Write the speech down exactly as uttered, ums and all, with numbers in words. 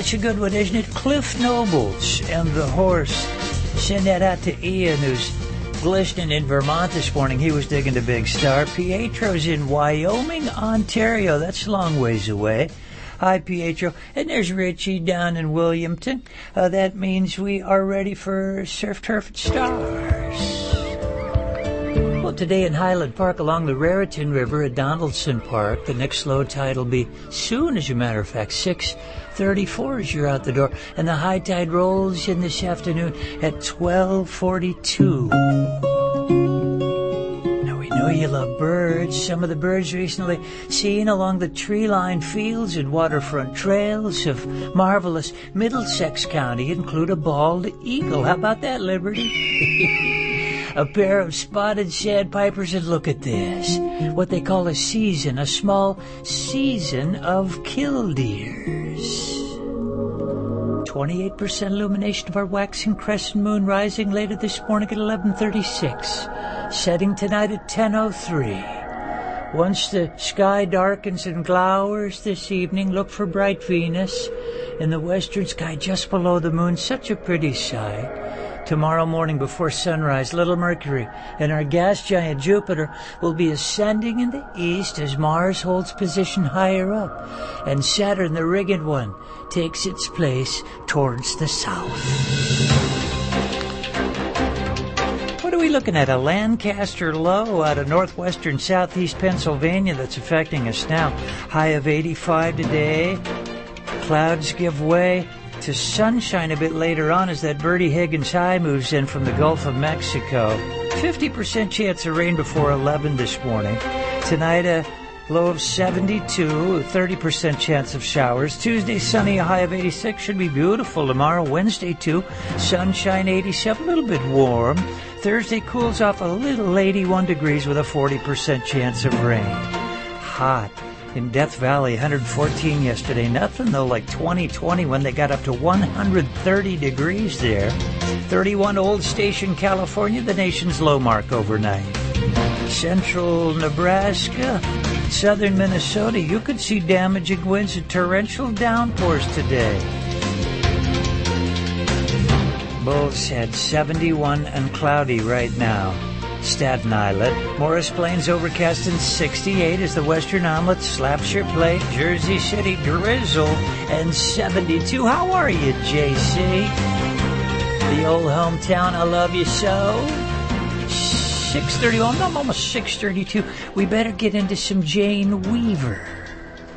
Such a good one, isn't it? Cliff Nobles and the Horse. Send that out to Ian, who's glistening in Vermont this morning. He was digging the Big Star. Pietro's in Wyoming, Ontario. That's a long ways away. Hi, Pietro. And there's Richie down in Williamton. Uh, that means we are ready for Surf, Turf, and Stars. Well, today in Highland Park along the Raritan River at Donaldson Park, the next low tide will be soon, as a matter of fact, six thirty-four as you're out the door. And the high tide rolls in this afternoon at twelve forty-two. Know you love birds. Some of the birds recently seen along the tree-lined fields and waterfront trails of marvelous Middlesex County include a bald eagle. How about that, Liberty? A pair of spotted sandpipers, and look at this. What they call a season, a small season of killdeers. twenty-eight percent illumination of our waxing crescent moon, rising later this morning at eleven thirty-six. Setting tonight at ten oh three. Once the sky darkens and glowers this evening, look for bright Venus in the western sky just below the moon. Such a pretty sight. Tomorrow morning before sunrise, little Mercury and our gas giant Jupiter will be ascending in the east as Mars holds position higher up, and Saturn, the ringed one, takes its place towards the south. What are we looking at? A Lancaster low out of northwestern southeast Pennsylvania that's affecting us now. High of eighty-five today. Clouds give way to sunshine a bit later on as that Bertie Higgins high moves in from the Gulf of Mexico. fifty percent chance of rain before eleven this morning. Tonight a low of seventy-two, thirty percent chance of showers. Tuesday sunny, a high of eighty-six. Should be beautiful tomorrow. Wednesday too, sunshine, eighty-seven, a little bit warm. Thursday cools off a little, eighty-one degrees with a forty percent chance of rain. Hot in Death Valley, one hundred fourteen yesterday. Nothing though like twenty twenty when they got up to one hundred thirty degrees there. thirty-one Old Station, California, the nation's low mark overnight. Central Nebraska, southern Minnesota, you could see damaging winds and torrential downpours today. Both had seventy-one and cloudy right now. Staten Island, Morris Plains overcast and sixty-eight as the Western Omelet slaps your plate. Jersey City drizzle and seventy-two. How are you, J C? The old hometown, I love you so. six thirty, oh, I'm almost six thirty-two. We better get into some Jane Weaver.